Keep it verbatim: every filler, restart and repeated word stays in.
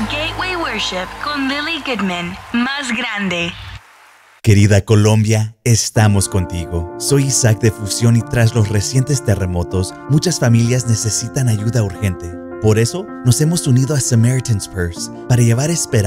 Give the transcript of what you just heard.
Gateway Worship con Lily Goodman. Más grande. Querida Colombia, estamos contigo. Soy Isaac de Fusión y tras los recientes terremotos, muchas familias necesitan ayuda urgente. Por eso, nos hemos unido a Samaritan's Purse para llevar esperanza